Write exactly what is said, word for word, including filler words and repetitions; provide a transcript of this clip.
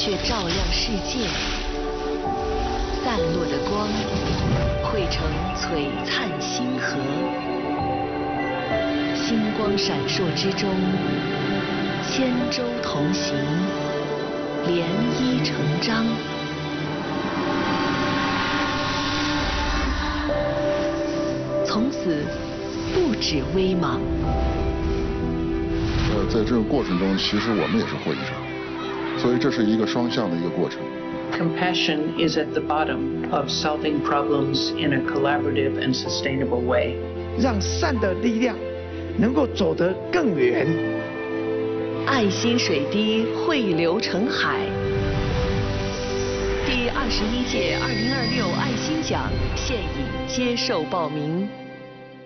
却照亮世界。散落的光汇成璀璨星河，星光闪烁之中，千舟同行，涟漪成章。从此不止微茫。 呃，在这个过程中，其实我们也是获益者，所以这是一个双向的一个过程。 Compassion is at the bottom of solving problems in a collaborative and sustainable way. 让善的力量能够走得更远。 爱心水滴汇流成海。第二十一届二零二六爱心奖现已接受报名。